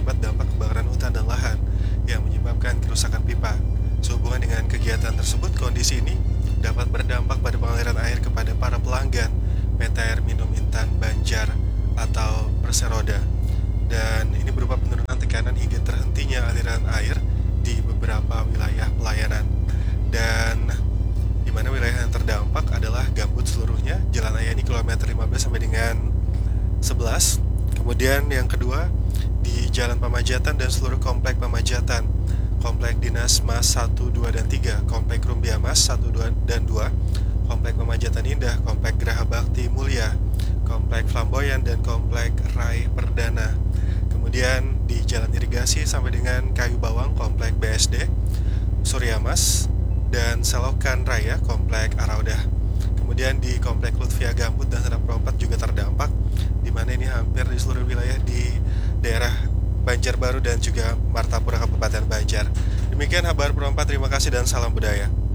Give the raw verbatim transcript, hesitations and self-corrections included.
akibat dampak kebakaran hutan dan lahan yang menyebabkan kerusakan pipa. Sehubungan dengan kegiatan tersebut, kondisi ini dapat berdampak pada pengaliran air kepada para pelanggan P T Air Minum Intan Banjar atau Perseroda. Dan ini berupa penurunan tekanan hingga terhentinya aliran air di beberapa wilayah pelayanan. Dan di mana wilayah yang terdampak adalah gambut seluruhnya, Jalan Ayani kilometer lima belas sampai dengan sebelas. Kemudian yang kedua di Jalan Pamajatan dan seluruh komplek Pamajatan, komplek Dinas Mas satu, dua, dan tiga, komplek Rumbia Mas satu, dua, dan dua, komplek Pamajatan Indah, komplek Geraha Bakti Mulia, komplek Flamboyan, dan komplek Rai Perdana. Kemudian di Jalan Irigasi sampai dengan Kayu Bawang, komplek B S D, Surya Mas, dan Selokan Raya, komplek Araudah. Kemudian di komplek Lutfia Gambut dan Senar Perompat juga terdampak, di mana ini hampir di seluruh wilayah di daerah Banjarbaru dan juga Martapura Kabupaten Banjar. Demikian kabar Perompat, terima kasih dan salam budaya.